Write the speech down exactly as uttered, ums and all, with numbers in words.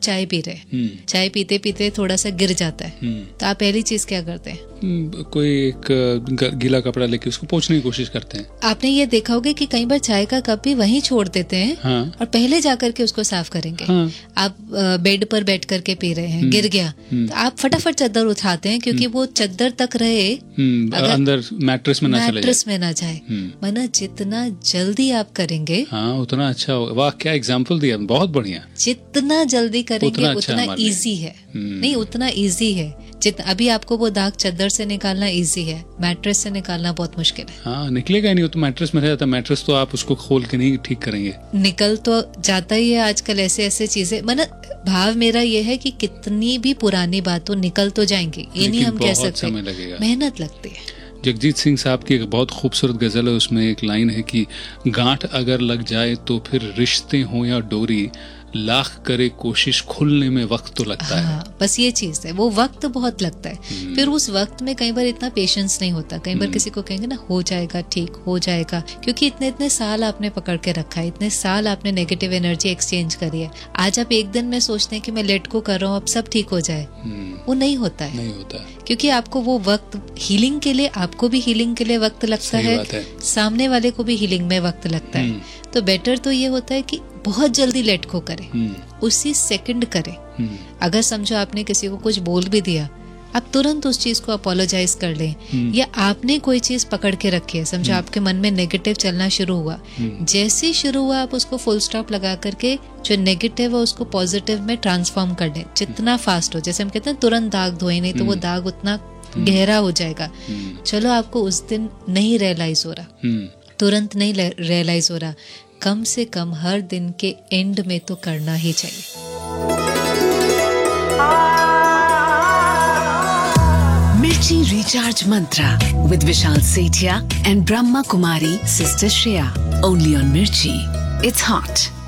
चाय पी रहे, चाय पीते पीते थोड़ा सा गिर जाता है, तो आप पहली चीज क्या करते हैं? कोई एक गीला कपड़ा लेके उसको पोंछने की कोशिश करते हैं। आपने ये देखा होगा कि कई बार चाय का कप भी वहीं छोड़ देते हैं, हाँ। और पहले जाकर के उसको साफ करेंगे, हाँ। आप बेड पर बैठ करके पी रहे हैं, गिर गया, तो आप फटाफट चादर उठाते हैं क्योंकि वो चादर तक रहे, अगर अंदर मैट्रेस में ना चले मैट्रेस में ना जाए। वरना जितना जल्दी आप करेंगे, हाँ, उतना अच्छा होगा। वाह, क्या एग्जाम्पल दिया, बहुत बढ़िया। जितना जल्दी करेंगे उतना, उतना अच्छा इजी है, नहीं उतना इजी है। जित अभी आपको वो दाग चादर से निकालना इजी है, मैट्रेस से निकालना बहुत मुश्किल है। हाँ, निकलेगा ही नहीं, तो मैट्रेस में रह जाता है। मैट्रेस तो आप उसको खोल के नहीं ठीक करेंगे, निकल तो जाता ही है आजकल ऐसे ऐसे चीजें। मतलब भाव मेरा ये है कि कितनी भी पुरानी बात हो निकल तो जाएंगी, ये नहीं हम कह सकते, मेहनत लगती है। जगजीत सिंह साहब की एक बहुत खूबसूरत गजल है, उसमें एक लाइन है कि गांठ अगर लग जाए तो फिर रिश्ते हो या डोरी, लाख करे कोशिश खुलने में वक्त तो लगता हाँ, है। बस ये चीज है, वो वक्त बहुत लगता है। फिर उस वक्त में कई बार इतना पेशेंस नहीं होता। कई बार किसी को कहेंगे ना हो जाएगा, ठीक हो जाएगा, क्योंकि इतने इतने साल आपने पकड़ के रखा है, इतने साल आपने नेगेटिव एनर्जी एक्सचेंज करी है। आज आप एक दिन में सोचते हैं कि मैं लेट को कर रहा हूँ, अब सब ठीक हो जाए, वो नहीं होता है, नहीं होता, क्योंकि आपको वो वक्त हीलिंग के लिए, आपको भी हीलिंग के लिए वक्त लगता है, है, सामने वाले को भी हीलिंग में वक्त लगता है। तो बेटर तो ये होता है कि बहुत जल्दी लेट को करें, उसी सेकंड करें। अगर समझो आपने किसी को कुछ बोल भी दिया, आप तुरंत उस चीज को अपोलोजाइज कर लें। या आपने कोई चीज पकड़ के रखी है, समझो आपके मन में नेगेटिव चलना शुरू हुआ, जैसे ही शुरू हुआ आप उसको फुल स्टॉप लगा करके जो नेगेटिव है उसको पॉजिटिव में ट्रांसफॉर्म कर लें, जितना फास्ट हो। जैसे हम कहते हैं तुरंत दाग धोए, नहीं तो वो दाग उतना गहरा हो जाएगा। चलो आपको उस दिन नहीं रियलाइज हो रहा, तुरंत नहीं रियलाइज हो रहा, कम से कम हर दिन के एंड में तो करना ही चाहिए। मिर्ची recharge Mantra with Vishal Sethia and Brahma Kumari sister Shreya, only on मिर्ची, इट्स हॉट।